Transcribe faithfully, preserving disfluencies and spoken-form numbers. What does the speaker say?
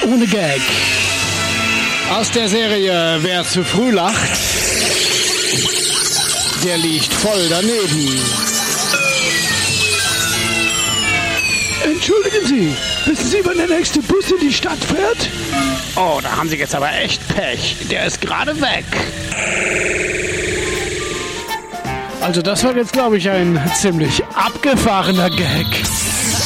ohne Gag. Aus der Serie Wer zu früh lacht, der liegt voll daneben. Entschuldigen Sie, wissen Sie, wann der nächste Bus in die Stadt fährt? Oh, da haben Sie jetzt aber echt Pech. Der ist gerade weg. Also das war jetzt, glaube ich, ein ziemlich abgefahrener Gag.